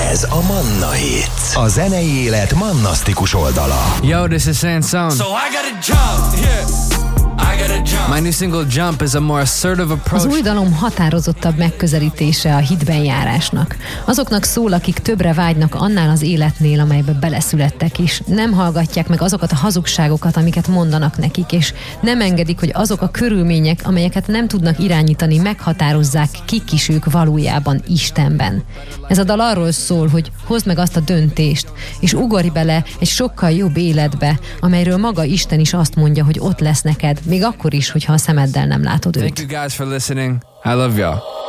Ez a Manna Hits, a zenei élet mannasztikus oldala. Yo, this is Sansone. So I gotta jump, I gotta jump. My new single Jump is a more assertive approach. Az új dalom határozottabb megközelítése a hitben járásnak. Azoknak szól, akik többre vágynak annál az életnél, amelybe beleszülettek is. Nem hallgatják meg azokat a hazugságokat, amiket mondanak nekik, és nem engedik, hogy azok a körülmények, amelyeket nem tudnak irányítani, meghatározzák, kik is ők valójában Istenben. Ez a dal arról szól, hogy hozd meg azt a döntést, és ugorj bele egy sokkal jobb életbe, amelyről maga Isten is azt mondja, hogy ott lesz neked, még akkor is, hogyha a szemeddel nem látod őt. Thank you guys for listening. I love y'all.